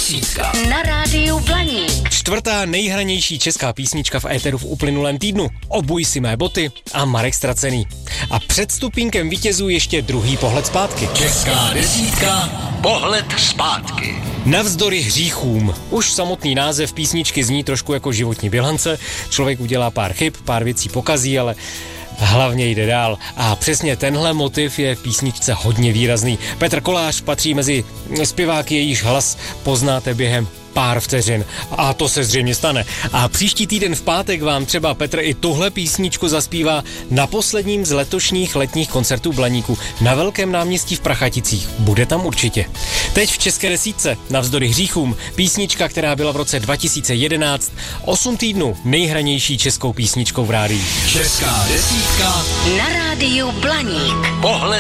desítka na rádiu Blaník. Čtvrtá nejhranější česká písnička v éteru v uplynulém týdnu. Obuj si mé boty a Marek Ztracený. A před stupínkem vítězů ještě druhý pohled zpátky. Česká desítka, pohled zpátky. Navzdory hříchům. Už samotný název písničky zní trošku jako životní bilance. Člověk udělá pár chyb, pár věcí pokazí, ale hlavně jde dál. A přesně tenhle motiv je v písničce hodně výrazný. Petr Kolář patří mezi zpěváky, jejíž hlas poznáte během pár vteřin. A to se zřejmě stane. A příští týden v pátek vám třeba Petr i tuhle písničku zaspívá na posledním z letošních letních koncertů Blaníku na Velkém náměstí v Prachaticích. Bude tam určitě. Teď v České desítce, navzdory hříchům, písnička, která byla v roce 2011 8 týdnů nejhranější českou písničkou v rádiu. Česká desítka Na rádiu Blaník. pohled